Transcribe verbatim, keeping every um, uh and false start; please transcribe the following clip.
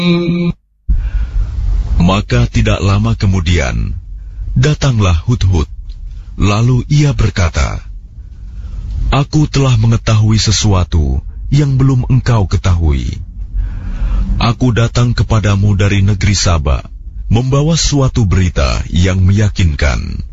Maka tidak lama kemudian, datanglah Hudhud. Lalu ia berkata, Aku telah mengetahui sesuatu yang belum engkau ketahui. Aku datang kepadamu dari negeri Saba, membawa suatu berita yang meyakinkan.